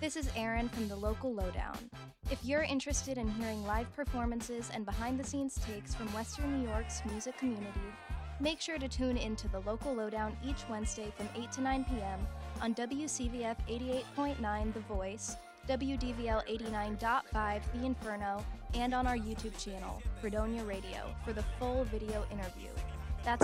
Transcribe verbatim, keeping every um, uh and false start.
This is Erin from the Local Lowdown. If you're interested in hearing live performances and behind-the-scenes takes from Western New York's music community, make sure to tune into the Local Lowdown each Wednesday from eight to nine p.m. on W C V F eighty-eight point nine The Voice, W D V L eighty-nine point five The Inferno, and on our YouTube channel, Fredonia Radio, for the full video interview.